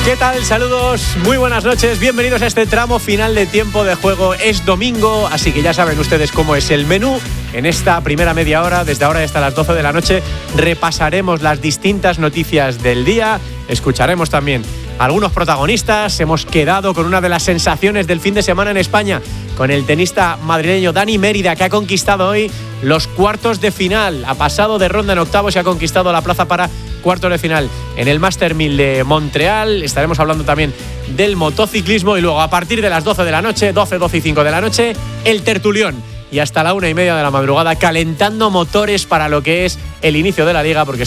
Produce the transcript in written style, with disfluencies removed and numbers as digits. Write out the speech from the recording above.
¿Qué tal? Saludos, muy buenas noches, bienvenidos a este tramo final de tiempo de juego. Es domingo, así que ya saben ustedes cómo es el menú. En esta primera media hora, desde ahora hasta las 12 de la noche, repasaremos las distintas noticias del día, escucharemos también algunos protagonistas. Hemos quedado con una de las sensaciones del fin de semana en España, con el tenista madrileño Dani Mérida, que ha conquistado hoy los cuartos de final. Ha pasado de ronda en octavos y ha conquistado la plaza para cuartos de final en el Master 1000 de Montreal. Estaremos hablando también del motociclismo y luego a partir de las 12 de la noche, 12 y 5 de la noche, el tertulión. Y hasta la 1:30 de la madrugada calentando motores para lo que es el inicio de la liga, porque